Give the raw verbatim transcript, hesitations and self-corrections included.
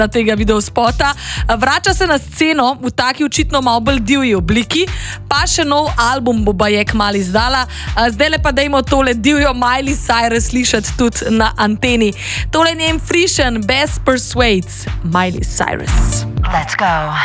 tega videospota. Vrača se na sceno v taki očitno malo bolj divji obliki, pa še nov album bo baje kmalu izdala. Zdaj le pa dajmo tole divjo Miley Cyrus slišati tudi na anteni. Tole njen frišen Best Persuades, Miley Cyrus. Let's go.